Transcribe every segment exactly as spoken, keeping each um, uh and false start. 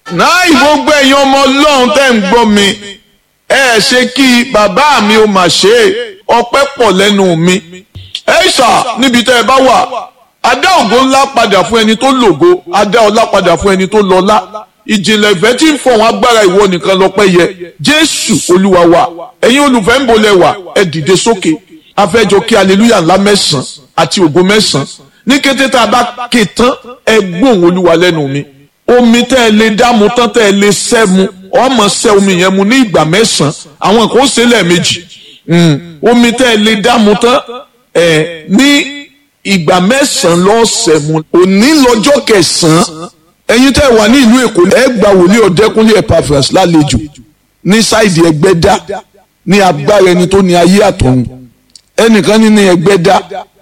náà gbogbo ẹ̀yin ọmọ ọlọ́run tẹ́ ń gbọ́ mi ẹ ṣe kí bàbá mi ó mà ṣe é ọpẹ́ pọ̀ lẹ́nu mi ẹ ṣà níbi tẹ́ ẹ bá wà adá ògo ńlá padà fún ẹni tó lògo adá ọlá padà fún ẹni tó lọ́lá ìjìnlẹ̀ ìfẹ́ tí ń fọ̀hún agbára ìwọ nìkan lọ́pẹ́ yẹ jésù olúwa wa ẹ̀yin olùfẹ́ ń bolẹ̀ wà ẹ dìde sókè afẹ́jọ kí aleluya ńlá mẹ́sàn-án àti ògo mẹ́sàn-án ní kété tá a bá ké tán ẹ gbóhùn olúwa lẹ́nu mi omi tẹ́ ẹ lè dá mu tán tẹ́ ẹ lè sẹ́ mu ọmọ sẹ́ omi yẹn mu ní ìgbà mẹ́sàn-án àwọn kan ó ṣe lẹ́ẹ̀mejì omi tẹ́ ẹ lè dá mu tán ẹ ní ìgbà mẹ́sàn-án lọ́sẹ̀ mu òní lọ́jọ́ kẹsàn-án ẹ̀yin tẹ́ ẹ wà ní ìlú èkó ẹ gba wòlíì ọ̀dẹ́kúnlé Epaphras lálejò ní sáìdì ẹgbẹ́dá ní agbára ẹni tó ní ayé àtọ̀run ẹnìkan ní ní ẹgbẹ́dá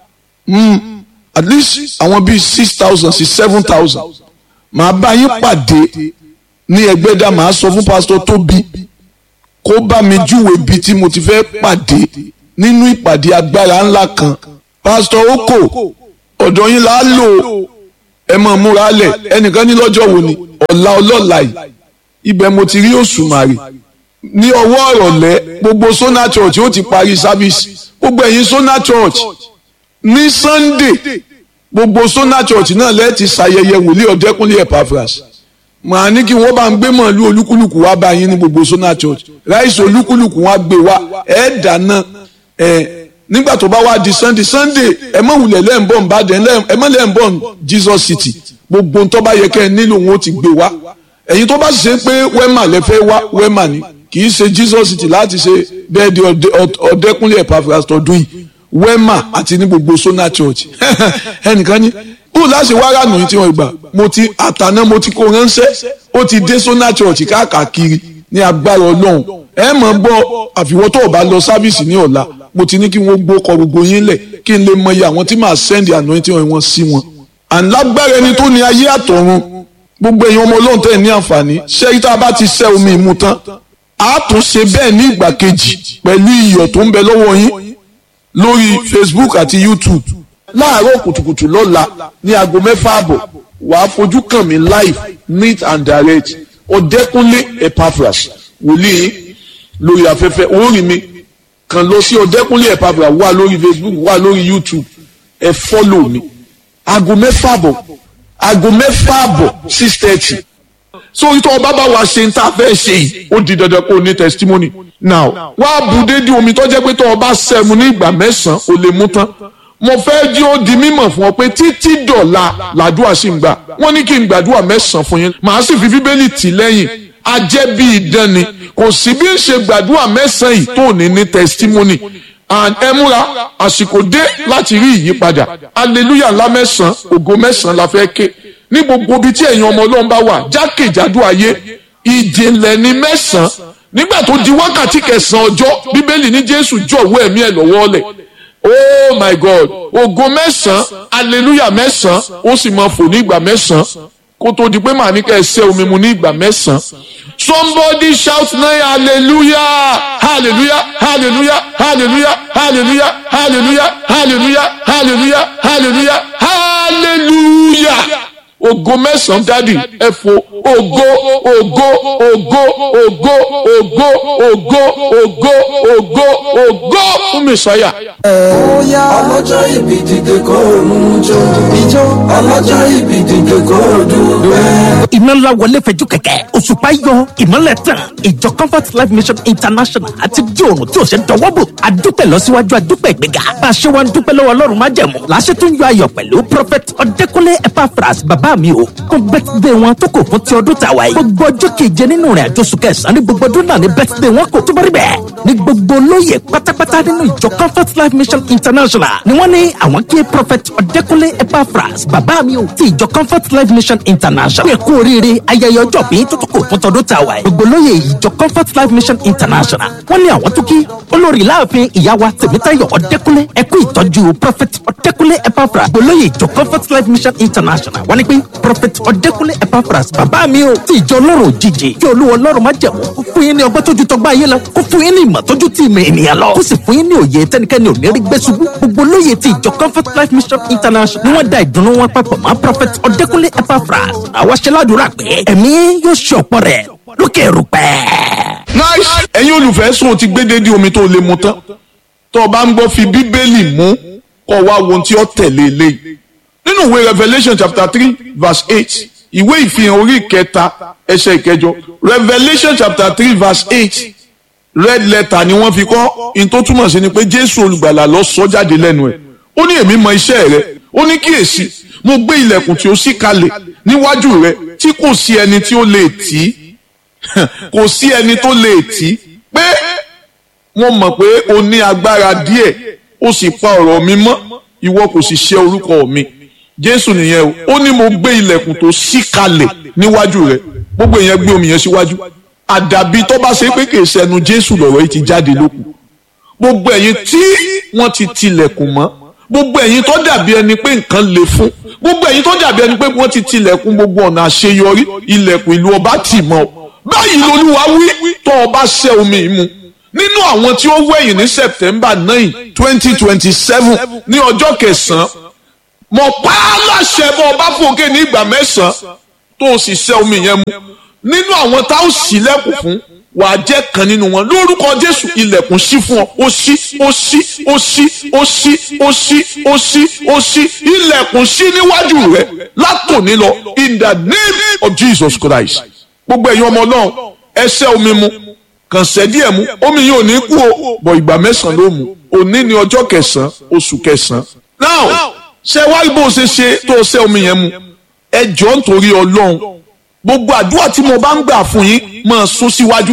at least àwọn bíi six thousand sí seven thousand màá bá yín pàdé ní ẹgbẹ́dá màá sọ fún pásítọ̀ Tóbi kó bá mi júwe ibi tí mo ti fẹ́ pàdé nínú ìpàdé agbára ńlá kan pásítọ̀ Oko ọ̀dọ̀ yín là á lò ẹ mọ̀ múra lẹ̀ ẹnìkan ní lọ́jọ́ wo ni ọ̀la ọlọ́la yìí ibẹ̀ mo ti rí Òṣùmàrè ní ọwọ́ ọ̀rọ̀lẹ́ gbogbo Sona Church ó ti parí sábìsì gbogbo ẹ̀yin Sona Church ní Sunday gbogbo Sona Church náà lẹ́ẹ̀tì ṣayẹyẹ wòlíì ọ̀dẹ́kúnlé Epaphras màá ní kí wọ́n bá ń gbé mọ̀lú olúkúlùkù wá bá yín ní gbogbo Sona Church ráìsì olúkúlùkù wá gbé wá ẹ̀ dáná ẹ̀ nígbà tó bá wá di Sunday Sunday ẹ mọ̀ wulẹ̀ lẹ́ǹbọ̀n Ìbàdàn ẹ mọ̀ lẹ́ǹbọ̀n Jesus City gbogbo tó bá yẹ kẹ́ ẹ nílò wọn ó ti gbé wá ẹ̀yin tó bá ṣe pé wẹ́mà lẹ́fẹ́ wá wẹ́mà ni kì í ṣe Jesus City láti ṣe bẹ́ẹ̀ di ọ̀dẹ́kúnlé Epaphras tọdún yìí wẹ́mà àti ní gbogbo Sona Church ẹnìkan ní kó láṣẹ wàrà nù tí wọ́n gbà mo ti àtàná mo ti kó ránṣẹ́ ó ti dé Sona Church káàkiri ní agbára Ọlọ́run ẹ mọ̀ gbọ́ àfiwọ́ tó o bá lọ sáfíìsì ní ọ̀la mo ti ní kí wọ́n gbókọ gbogbo yín lẹ̀ kí n lè mọ iye àwọn tí màá sẹ́ndì anointing wọn sí wọn. àlágbára ẹni tó ní ayé àtọ̀run gbogbo èèyàn ọmọ Ọlọ́run tẹ̀ ní àǹfààní ṣé tá a bá ti sẹ́ omi ìmu tán a tún ṣe bẹ́ẹ̀ ní ìgbà kejì pẹ̀lú iyọ̀ tó ń bẹ lọ́wọ́ yín lórí Facebook àti YouTube láàárọ̀ kùtùkùtù lọ́la ní aago mẹ́fà àbọ̀ wàá fojú kàn mí live meet and direct ọ̀dẹ́kúnlé Epaphras wòlíì lórí afẹ́fẹ́ orí mi kàn lọ sí ọ̀dẹ́kúnlé Epaphras wà lórí Facebook wà lórí YouTube ẹ fọ́lò mi aago mẹ́fà àbọ̀ aago mẹ́fà àbọ̀ six thirty so ìtọ́ ọba bá wa ṣe ń ta fẹ́ ṣe yìí ó di dandan kó o ní testimony now wá bu dédé omi tó jẹ́ pé tó ọba sẹ́mu ní ìgbà mẹ́sàn-án ò lè mú tán mo fẹ́ jí ó di mímọ̀ fún ọ pé títí dọ̀la làdúrà sì ń gbà wọ́n ní kí n gbàdúrà mẹ́sàn-án fún yín màá sì fi bíbélì tì lẹ́yìn ajẹ́ bí idán ni kò sí bí ń ṣe gbàdúrà mẹ́sàn-án yìí tó ní ní testimony and ẹ múra àsìkò dé láti rí ìyípadà hallelujah ńlá mẹ́sàn-án ògo mẹ́sàn-án la fẹ́ ké ní gbogbo ibi tí ẹ̀yin ọmọ Ọlọ́run bá wà jákèjádò ayé ìjìnlẹ̀ ní mẹ́sàn-án nígbà tó di wákàtí kẹsàn-án ọjọ́ bíbélì ní Jésù jọ̀wọ́ ẹ̀mí ẹ̀ lọ́wọ́ lẹ̀ oh my God ògo mẹ́sàn-án hallelujah mẹ́sàn-án ó sì máa fò ní ìgbà mẹ́sàn-án kó tó di pé màá ní ká ẹ ṣẹ́ omi mu ní ìgbà mẹ́sàn-án somebody shout now hallelujah hallelujah hallelujah hallelujah hallelujah hallelujah hallelujah hallelujah hallelujah hallelujah ògo mẹ́sàn-án dádì ẹ fò ògo ògo ògo ògo ògo ògo ògo ògo ògo fún Mèsáyà. Oya ọlọ́jọ́ ìbí dìde kó mú jó ijó ọlọ́jọ́ ìbí dìde kó dúpẹ́. Iná ńlá wọlé fẹjú kẹ̀kẹ́ òṣùpá yọ ìmọ́lẹ̀ tàn ìjọ Comfort Life Mission International àti di òrùn tí ò ṣe dọwọ́ bò àdúpẹ́ lọ́síwájú àdúpẹ́ ìgbéga bá a ṣe wá ń dúpẹ́ lọ́wọ́ Ọlọ́run májẹ̀mú láṣẹ tó ń yọ ayọ̀ pẹ̀lú Prophet Ọ̀dẹ́kúnlé Epaphras bàbá mi o kó bẹ́tìdé wọn tó kò fún ti ọdún tàwa yìí gbogbo ọjọ́ keje nínú rẹ̀ àjọṣù kẹsàn-án ní gbogbo ọdún náà ní bẹ́tìdé wọn kò tó bá rí bẹ́ẹ̀ ní gbogbo olóyè pátápátá nínú ìjọ Comfort Life Mission International ni wọ́n ní àwọn kí Prophet Ọ̀dẹ́kúnlé Epaphras bàbá mi o ti ìjọ Comfort Life Mission International pé kú oríire ayẹyẹ ọjọ́ bí tó tó kò fún tọdún tàwa yìí gbogbo olóyè ìjọ Comfort Life Mission International wọ́n ní àwọn tó kí olórí láàfin ìyá wa Tèmítáyọ̀ Ọ̀dẹ́kúnlé ẹ kú ìtọ́jú Prophet Ọ̀dẹ́kúnlé Epaphras gbogbo olóyè ìjọ Comfort Life Mission International wọ́n ní pé Prophet Ọ̀dẹ́kúnlé Epaphras bàbá mi o ti ìjọ Ọlọ́run òjijì kí Olúwa Ọlọ́run má jẹ̀mú kó fún yín ní ọgbọ́n tójú tọgbà ayé lọ kó fún yín ní ìmọ̀ tójú tí ìmọ̀ ènìyàn lọ kó sì fún yín ní òye tẹ́nikẹ́ni ò ní rí gbé ṣubú gbogbo olóyè ti ìjọ Comfort Life Mission International ni wọ́n da ìdùnnú wọn papọ̀ mọ́ Prophet Ọ̀dẹ́kúnlé Epaphras àwa ṣe ládùúrà pé ẹ̀mí yóò ṣe ọ̀pọ̀ rẹ̀ lókè erùpẹ̀. nice ẹ̀yin olùfẹ́ sọ ti gbé dédé omi tó lè mu tán tó o bá ń gbọ́ fi bíbélì mú kọ́ wá wo tí ó tẹ̀lé eléyìí nínú ìwé Revelation chapter three verse eight ìwé ìfihàn orí ìkẹta ẹsẹ̀ ìkẹjọ Revelation chapter three verse eight red letter ni wọ́n fi kọ́ in tó túmọ̀ sí ni pé Jésù olùgbàlà ló sọ jáde lẹ́nu ẹ̀ ó ní èmi mọ iṣẹ́ rẹ ó ní kíyèsí mo gbé ilẹ̀kùn tí ó ṣí kalẹ̀ níwájú rẹ tí kò sí ẹni tí ó lè tì kò sí ẹni tó lè tì pé wọ́n mọ̀ pé o ní agbára díẹ̀ ó sì pa ọ̀rọ̀ mi mọ́ ìwọ kò sì ṣe orúkọ mi Jésù nìyẹn o ó ní mo gbé ilẹ̀kùn tó ṣí kalẹ̀ níwájú rẹ gbogbo èèyàn gbé omi yẹn síwájú àdàbí tó bá ṣe pé kì í ṣẹnu Jésù lọ̀rọ̀ yìí ti jáde lókun gbogbo ẹ̀yin tí wọ́n ti tilẹ̀kùn mọ́ gbogbo ẹ̀yin tó dàbí ẹni pé nǹkan le fún gbogbo ẹ̀yin tó dàbí ẹni pé wọ́n ti tilẹ̀kùn gbogbo ọ̀nà àṣeyọrí ilẹ̀kùn ìlú ọba tì mọ́ báyìí lolúwa wí tó ọba ṣẹ́ omi mu nínú àwọn tí ó wẹ̀yìn ní September nine twenty twenty seven ní ọjọ́ kẹsàn-án mo pa á láṣẹ bọ́ ọba fòkè ní ìgbà mẹ́sàn-án tó o sì ṣẹ́ omi yẹn mu nínú àwọn tá ó ṣílẹ̀kùn fún wàá jẹ́ kan nínú wọn lórúkọ Jésù ilẹ̀kùn ṣí fún ọ ó ṣí ó ṣí ó ṣí ó ṣí ó ṣí ó ṣí ó ṣí ilẹ̀kùn ṣí níwájú rẹ látòní lọ in the name of Jesus Christ gbogbo ẹ̀yin ọmọ náà ẹ ṣẹ́ omi mu kàn ṣẹ́ díẹ̀ mu omi yìí ò ní kú o bọ̀ ìgbà mẹ́sàn-án ló mu òní ní ọjọ́ kẹsàn-án oṣù kẹsàn-án now ṣe wá bó ṣe ṣe tó ṣẹ́ omi yẹn mu ẹ jọ̀ọ́ nítorí Ọlọ́run gbogbo àdúrà tí mo bá ń gbà fún yín máa sún síwájú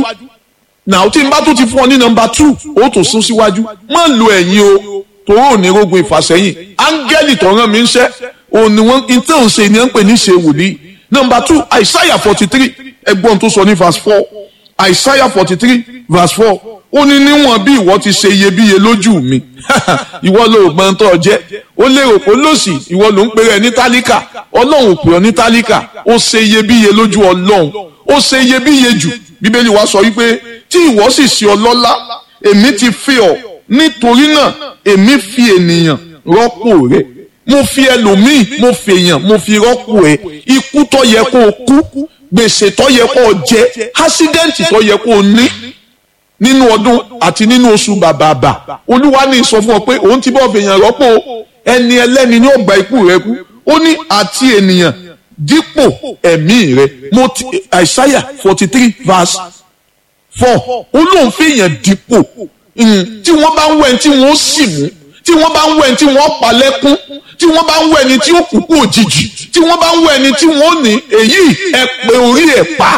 náà tí n bá tó ti fún ọ ní nọ́mbà two ó tó sún síwájú má lo ẹ̀yìn o torí ò ní rogun ìfàsẹ́yìn áńgẹ́lì tó rán mi ń ṣẹ́ òun ni wọ́n ń tẹ̀ ń ṣe ni wọ́n ń pè ní ṣe wòlíì nọ́mbà two Isaiah forty three ẹgbọ́n tó sọ ní verse four Isaiah forty three verse four ó ní níwọ̀n bí ìwọ ti ṣe iyebíye lójú mi ìwọ ló gbọ́n tó jẹ́ ó lérò pé lòsì ìwọ ló ń pè rẹ ní tálíkà Ọlọ́run ò pè ọ ní tálíkà ó ṣe iyebíye lójú Ọlọ́run ó ṣe iyebíye jù Bíbélì wa sọ wípé tí ìwọ sì ṣe ọlọ́lá èmi ti fi ọ nítorí náà èmi fi ènìyàn rọ́pò rẹ mo fi ẹlòmíì mo fi èèyàn mo fi rọ́pò ẹ ikú tó yẹ kó o kú gbèsè tó yẹ kó o jẹ ásídẹ́ǹtì tó yẹ kó o ní nínú ọdún àti nínú oṣù bàbàbà Olúwa ní sọ fún ọ pé òun ti bọ́ fèèyàn rọ́pò ẹni ẹlẹ́ni ní ó gba ikú rẹ kú ó ní àti ènìyàn dípò ẹ̀mí rẹ mo ti Isaiah forty three verse four ó lóun fèèyàn dípò tí wọ́n bá ń wẹ̀ tí wọ́n sì mú tí wọ́n bá ń wẹ̀ tí wọ́n pa lẹ́kún tí wọ́n bá ń wẹ̀ ni tí ó kú kú òjijì tí wọ́n bá ń wẹ̀ ni tí wọ́n ní èyí ẹ pé orí ẹ̀ pa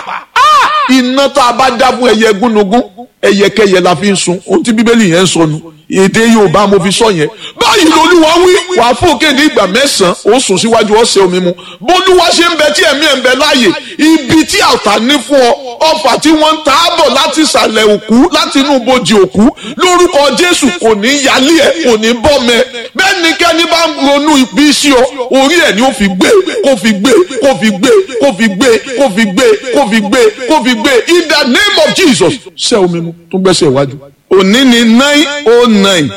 iná tá a bá dá fún ẹyẹ gúnugún ẹyẹkẹyẹ la fi ń sun ohun tí Bíbélì yẹn ń sọnù èdè Yorùbá mo fi sọ yẹn báyìí lolúwa wí wàá fòkè ní ìgbà mẹ́sàn-án ó sùn síwájú ọ̀sẹ̀ omi mu bólúwa ṣe ń bẹ tí ẹ̀mí ẹ̀ ń bẹ láàyè ibi tí àtà ní fún ọ ọfà tí wọ́n ń ta á bọ̀ láti ìsàlẹ̀ òkú láti inú ibojì òkú lórúkọ Jésù kò ní yálé ẹ̀ kò ní bọ́mẹ bẹ́ẹ̀ ni kẹ́ni bá ń ronú ibi iṣẹ́ ọ orí ẹ̀ ni ó fi gbé kó fi gbé kó fi gbé kó fi gbé kó fi gbé kó fi gbé kó fi gbé in the name of Jesus ṣẹ́ omi mu tó gbẹ́sẹ̀ iwájú òní ni nine oh nine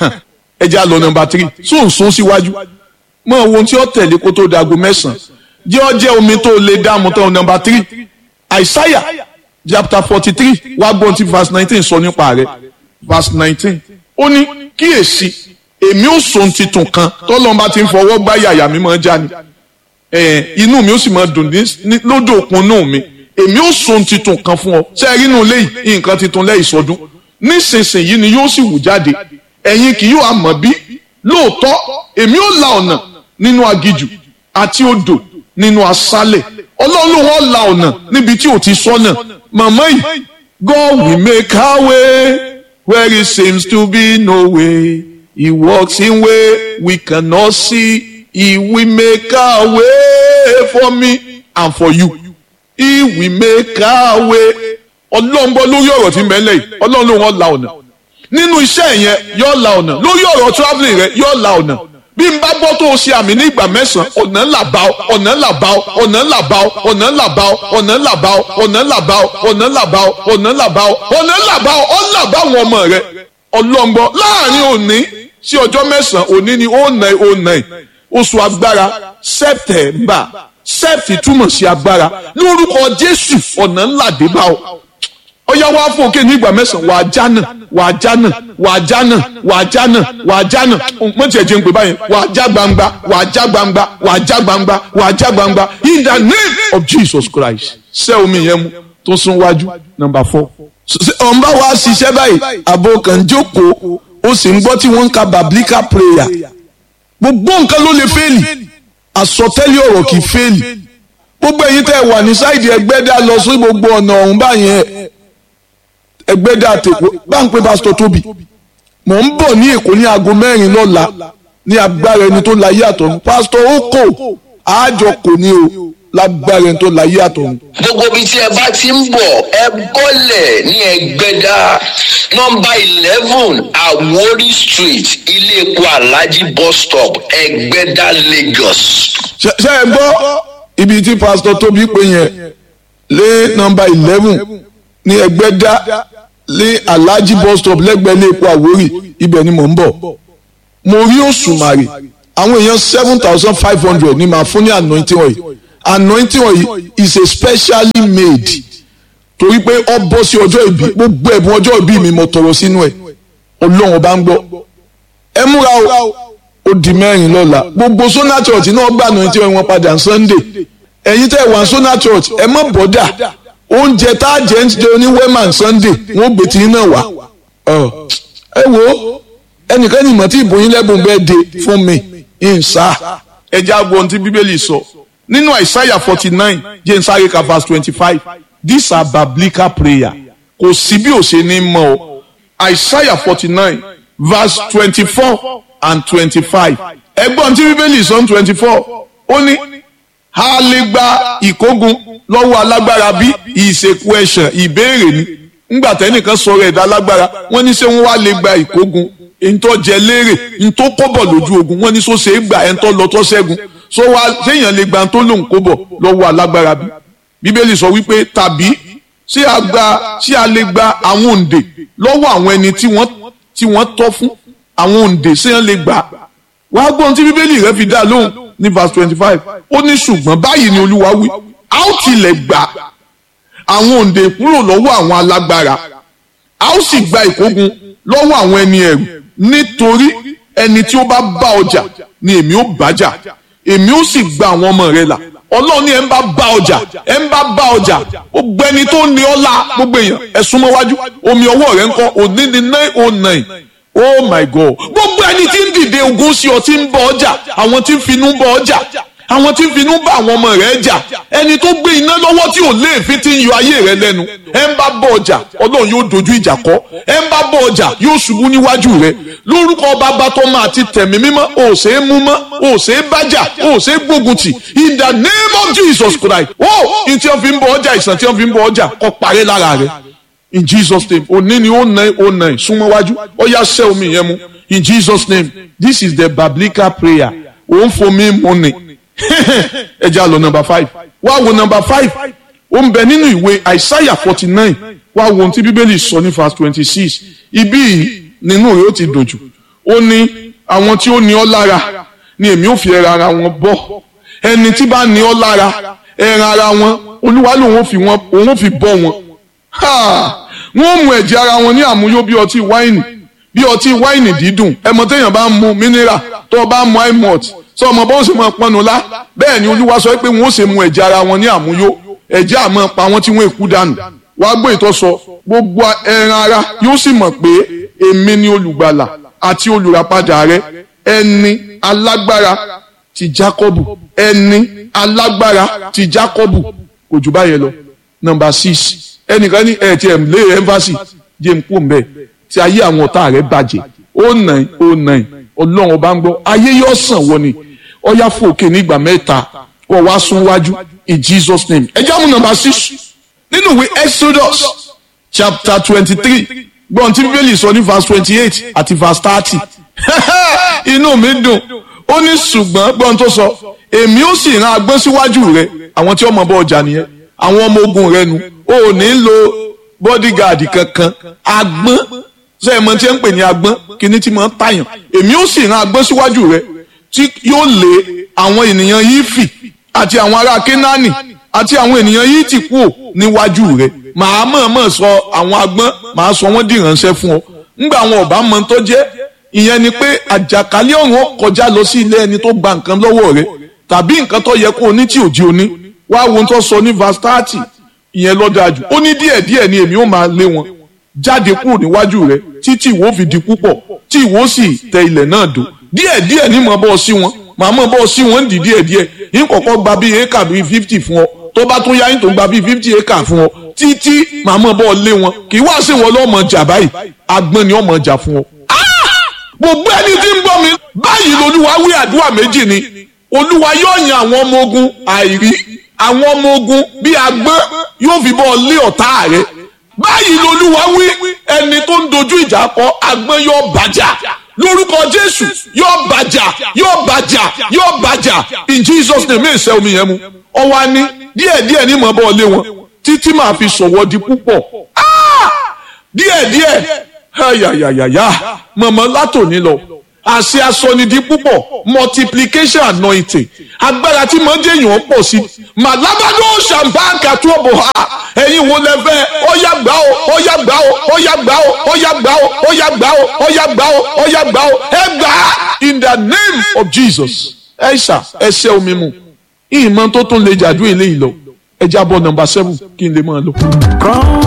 ẹja lọ nọ́mbà three sún sún síwájú mọ ohun tí ó tẹ̀lé kó tó dago mẹ́sàn-án jẹ́ ọ jẹ́ omi tó lè dààmú tán nọ́mbà three Isaiah chapter forty three wá gbọ́n tí verse nineteen sọ nípa rẹ̀ verse nineteen ó ní kíyèsí èmi ò sọ titun kan tọ́lọ́mbà ti ń fọwọ́ gbá yàyà mi máa já ni inú mi ó sì máa dùn lódò òkun náà mi èmi ò sọ titun kan fún ọ ṣe é rí inú lẹ́yìn nǹkan titun lẹ́yìn sọdún nísinsìnyí ni yóò sì wù jáde ẹ̀yin kì yóò àmọ́ bí lóòótọ́ èmi ò la ọ̀nà nínú agijù àti odò nínú aṣálẹ̀ Ọlọ́run wọn la ọ̀nà níbi tí ò ti sọ́nà màmá yìí God will make our way where it seems to be no way he walks in way we cannot see he will make our way for me and for you he will make our way Ọlọ́run gbọ́ lórí ọ̀rọ̀ tí ń bẹ lẹ́yìn Ọlọ́run ló wọ́n la ọ̀nà nínú iṣẹ́ yẹn yóò la ọ̀nà lórí ọ̀rọ̀ travelling rẹ yóò la ọ̀nà bí n bá gbọ́ tó o ṣe àmì ní ìgbà mẹ́sàn-án ọ̀nà ńlá bá ọ ọ̀nà ńlá bá ọ ọ̀nà ńlá bá ọ ọ̀nà ńlá bá ọ ọ̀nà ńlá bá ọ ọ̀nà ńlá bá ọ ọ̀nà ńlá bá ọ ọ̀nà ńlá bá ọ ọ̀nà ńlá bá ọ ọ̀nà bá àwọn ọmọ rẹ Ọlọ́run gbọ́ láàrin òní sí ọjọ́ mẹ́sàn-án òní ni oh nine oh nine oṣù agbára September self túmọ̀ sí agbára lórúkọ Jésù ọ̀nà ńlá dé bá ọ ọyá wá fún òkè ní ìgbà mẹ́sàn-án wàá jánà wàá jánà wàá jánà wàá jánà wàá jánà mọ̀tì ẹ̀jẹ̀ ń pè báyìí wàá já gbangba wàá já gbangba wàá já gbangba wàá já gbangba in the name of Jesus Christ ṣé omi yẹn mu tó sún wájú number four. ọ̀n bá wa ṣiṣẹ́ báyìí àbò kan jókòó ó sì ń gbọ́ tí wọ́n ń ka biblical prayer gbogbo nǹkan ló lè fẹ́ẹ̀lì àsọtẹ́lẹ̀ ọ̀rọ̀ kì í fẹ́ẹ̀lì gbogbo ẹ̀yin tẹ́ wà ní sáìdì Ẹgbẹ́dá lọ sí gbogbo ọ̀nà ọ̀hún báyẹn Ẹgbẹ́dá tèkó bá ń pe pásítọ̀ Tóbi mò ń bọ̀ ní Èkó ní aago mẹ́rin lọ́la ní agbára ẹni tó láyé àtọ̀run pásítọ̀ ó kò àjọ kò ní o lágbára ẹni tó láyé àtọ̀run. gbogbo ibi tí ẹ bá ti ń bọ̀ ẹ bọ́lẹ̀ ní Ẹgbẹ́dá nọ́mbà eleven Àwórì street ilé epo Alhaji bus stop Ẹgbẹ́dá Lagos. ṣe ẹ gbọ́ ibi tí pásítọ̀ Tóbi pé yẹn lé nọ́mbà eleven ní Ẹgbẹ́dá lé Alhaji bus stop lẹ́gbẹ̀ẹ́ ilé epo Àwórì ibẹ̀ ni mò ń bọ̀ mo rí Òṣùmàrè àwọn èèyàn seven thousand five hundred ní màá fún ní anointing oil anointing oil is a specially made torí pé ọ bọ́ sí ọjọ́ ìbí gbogbo ẹ̀bùn ọjọ́ ìbí mi mo tọrọ sínú ẹ̀ Ọlọ́run bá ń gbọ́ ẹ múra o ó di mẹ́rin lọ́la gbogbo Sona Church náà gbà anointing oil wọn padà Sunday ẹ̀yin tẹ́ wà Sona Church ẹ má bọ́dà oúnjẹ tá a jẹ ń jẹ ní wẹ́màn Sunday wọ́n gbé tí náà wá ẹ wo ẹnìkan ní ìmọ̀ tí ìbòyín lẹ́bùn bẹ́ẹ̀ de fún mi ìnsá ẹ jẹ́ àgbo ohun tí Bíbélì sọ nínú Isaiah forty nine jẹ́ nsáré ka verse twenty five these are biblical prayer kò sí bí ò ṣe ní mọ́ o Isaiah forty nine verse twenty four and twenty five ẹgbọ́n tí Bíbélì sọ twenty four ó ní a lè gba ìkógun lọ́wọ́ alágbára bí ìṣèkú ẹ̀ṣẹ̀ ìbéèrè ni ńgbà tẹ́nìkan sọ̀rọ̀ ẹ̀dá alágbára wọ́n ní ṣé wọ́n wá lè gba ìkógun ntọ́ jẹ léèrè ntọ́ kọ́bọ̀ lójú ogun wọ́n ní so ṣe é gbà ẹ̀ ntọ́ lọ́tọ́ ṣẹ́gun so wá séèyàn lè gba ntọ́ lòun kọ́bọ̀ lọ́wọ́ alágbára bí Bíbélì sọ wípé tàbí ṣé a gba ṣé a lè gba àwọn òǹdè lọ́wọ́ àwọn ẹni tí wọ́n tí wọ́n tọ́ fún àwọn òǹdè séèyàn lè gbà wá gbọ́n tí Bíbélì rẹ fi dá lóhùn ní verse twenty five ó ní ṣùgbọ́n báyìí ni Olúwa wí a ó tilẹ̀ gbà àwọn òǹdè kúrò lọ́wọ́ àwọn alágbára a ó sì gba ìkógun lọ́wọ́ àwọn ẹni ẹ̀rù nítorí ẹni tí ó bá bá ọjà ni èmi ó bájà èmi ó sì gba àwọn ọmọ rẹ là Ọlọ́run ní ẹ̀ ń bá bá ọjà ẹ̀ ń bá bá ọjà gbogbo ẹni tó ní ọlá gbogbo èèyàn ẹ̀ súnmọ́ wájú omi ọwọ́ rẹ̀ ń kọ́ òní ní nine oh nine oh my God gbogbo ẹni tí ń dìde ogun sí ọ tí ń bọ ọjà àwọn tí ń finú bọ ọjà àwọn tí ń finú bá àwọn ọmọ rẹ̀ jà ẹni tó gbé iná lọ́wọ́ tí ò léèfín tí ń yọ ayé rẹ̀ lẹ́nu ẹ̀ ń bá bọ ọjà Ọlọ́run yóò dojú ìjà kọ ẹ̀ ń bá bọ ọjà yóò ṣubú níwájú rẹ̀ lórúkọ Bàbá tọ́mọ àti tẹ̀mí mímọ́ ò ṣe é mú mọ́ ò ṣe é bájà ò ṣe é gbógun tì in the name of Jesus Christ ó ní tí wọ́n fi ń bọ ọjà ìsàn tí wọ́n fi ń bọ ọjà kó parẹ́ lára rẹ̀ in Jesus name òní ni ó nine ó nine súnmọ́ wájú ó yá ṣẹ́ omi yẹn mu in Jesus name this is the biblical prayer òun fomi mọ́ni ẹ já lọ number five wá wo number five ó ń bẹ nínú ìwé Isaiah forty nine wá wo ohun tí Bíbélì sọ ní verse twenty six ibí yìí nínú rẹ̀ ó ti dùn jù ó ní àwọn tí ó ní ọ lára ni èmi ò fi ẹran ara wọn bọ́ ẹni tí bá ní ọ lára ẹran ara wọn Olúwa lòun ò fi wọn òun ò fi bọ́ wọn wọ́n mú ẹ̀jẹ̀ ara wọn ní àmúyó bí ọtí wáìnì bí ọtí wáìnì dídùn ẹmọ téèyàn bá ń mu mineral tó bá ń mu imot sọ ọmọ bọ́n ṣe máa pọnù lá bẹ́ẹ̀ ni Olúwa sọ pé wọ́n ó ṣe mu ẹ̀jẹ̀ ara wọn ní àmúyó ẹ̀jẹ̀ àmọ́ pa wọ́n tí wọ́n èkú dànù wàá gbé ìtọ́sọ gbogbo ẹran ara yóò sì mọ̀ pé èmi ni olùgbàlà àti olùràpadà rẹ ẹni alágbára ti Jákọ́bù ẹni alágbára ti Jákọ́bù kò jù báyẹn lọ number six ẹnìkan ní ẹ̀ tí ẹ̀ lé ẹ́ńfàsì jẹ́ ń pò ń bẹ́ẹ̀ tí ayé àwọn ọ̀tá rẹ̀ bàjẹ́ ó nàn ó nàn Ọlọ́run ọba ń gbọ́ ayé yóò sàn wọ́n ni ọ̀yá fòkè ní ìgbà mẹ́ta kó wá sún wájú in Jesus name ẹ jẹ́ mú number six nínú ìwé Exodus chapter twenty three gbọ́n tí Bíbélì sọ ní verse twenty eight àti verse thirty inú mi dùn ó ní ṣùgbọ́n gbọ́n tó sọ èmi ó sì rán agbọ́n síwájú rẹ àwọn tí ọmọ bọ ọjà nìyẹn àwọn ọmọ ogun rẹ nu ó ní lo bodyguard kankan agbọ́n ṣe é mọ tí ń pè ní agbọ́n kíní tí mo ń tàyàn èmi ó sì rán agbọ́n síwájú rẹ tí yóò lé àwọn ènìyàn yìí fì àti àwọn ará Kénáánì àti àwọn ènìyàn yìí ti kú níwájú rẹ màá mọ̀ọ́mọ̀ sọ àwọn agbọ́n màá sọ wọ́n dìránṣẹ́ fún ọ ńgbà àwọn ọ̀bá mọ tó jẹ́ ìyẹn ni pé àjàkálẹ̀ ọ̀run kọjá lọ sí ilé ẹni tó gba nǹkan lọ́wọ́ rẹ tàbí nǹkan tó yẹ kó o ní tí ò jí o ní wá wo tó sọ ní verse thirty ìyẹn lọ́dájú ó ní díẹ̀ díẹ̀ ni èmi ó máa lé wọn jáde kúrò níwájú rẹ títí ìwọ fi di púpọ̀ tí ìwọ sì tẹ ilẹ̀ náà dò díẹ̀ díẹ̀ ní mọ̀ bọ́ sí wọn màá mọ̀ bọ́ sí wọn dì díẹ̀ díẹ̀ yín kọ̀kọ́ gba bíi éka bíi fifty fún ọ tó bá tún yá yín tó gba bíi fifty éka fún ọ títí màá mọ̀ bọ́ lé wọn kì í wá sí wọn lọ́mọ jà báyìí agbọ́n ni ọmọ jà fún ọ. gbogbo ẹni tí ń bọ́ mi báyìí lolúwa wí àdúrà méjì ni olúwa yóò yan àwọn ọmọ ogun àìrí àwọn ọmọ ogun bíi agbọ́n yóò fi bọ́ lé ọ̀tá rẹ báyìí lolúwa wí ẹni tó ń dojú ìjà kọ agbọ́n yóò bàjá lórúkọ jésù yóò bàjá yóò bàjá yóò bàjá in jesus name ẹ̀ ṣẹ́ omi yẹn mu ọwọ́ á ní díẹ̀díẹ̀ ní mọ̀ bọ́ lé wọn títí màá fi sọ̀wọ́ di púpọ̀ díẹ̀díẹ̀ yàyàyàyà mọ̀mọ́ látòní lọ àṣẹ asọnidi púpọ̀ multiplication anointing agbára tí mo ń jẹ́yàn pọ̀ sí màlábàdó ṣàǹbáǹkà tó bò ha ẹ̀yin wo lẹ fẹ́ ọ̀yà gbà ó ọ̀yà gbà ó ọ̀yà gbà ó ọ̀yà gbà ó ọ̀yà gbà ó ọ̀yà gbà ó ọ̀yà gbà ó ẹ gbà á in the name of Jesus ẹ ṣà ẹ ṣẹ́ omi mu ìmọ̀ tó tún lè jàdú eléyìí lọ ẹ jábọ̀ nọ́mbà seven kí n lè máa lọ.